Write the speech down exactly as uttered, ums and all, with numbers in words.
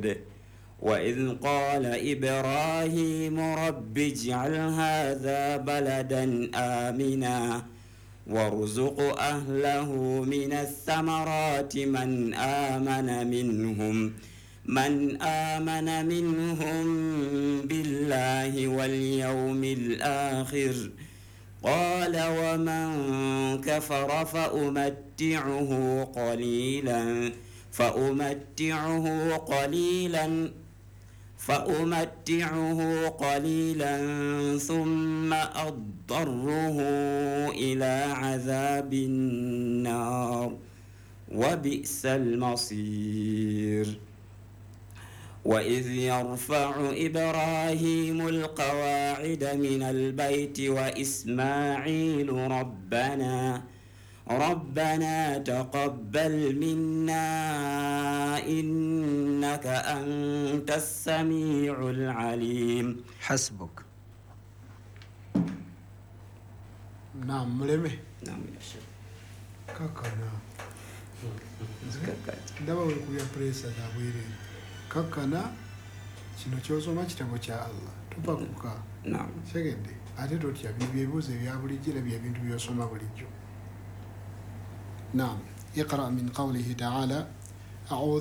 مسعود وإذ قال إبراهيم رب اجعل هذا بلدا آمنا وارزق أهله من الثمرات من آمن منهم من آمن منهم بالله واليوم الآخر قال ومن كفر فأمتعه قليلا فأمتعه قليلا فأمتعه قليلا ثم أضطره إلى عذاب النار وبئس المصير وإذ يرفع إبراهيم القواعد من البيت وإسماعيل ربنا ربنا تقبل منا إنك أنت السميع العليم. حسبك. نعم ملمه. نعم يا شيخ. كاكانا. ndaba we kuya presa da bwire kakana kino kyosoma kitabo kya Allah tupakuka naam segende ate totya byebuuzo bya bulijjo bya bintu byosoma bulijjo. نعم. اقرأ من قوله تعالى أعوذ